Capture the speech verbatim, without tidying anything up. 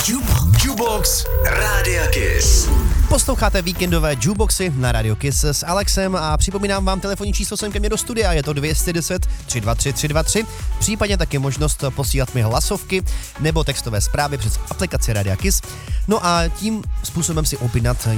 Jukebox Rádia Kiss. Posloucháte víkendové Jukeboxy na Radio Kiss s Alexem a připomínám vám telefonní číslo sem ke mně do studia, je to dvě stě deset tři dva tři tři dva tři, případně taky možnost posílat mi hlasovky nebo textové zprávy přes aplikaci Radio Kiss. No a tím způsobem si objednat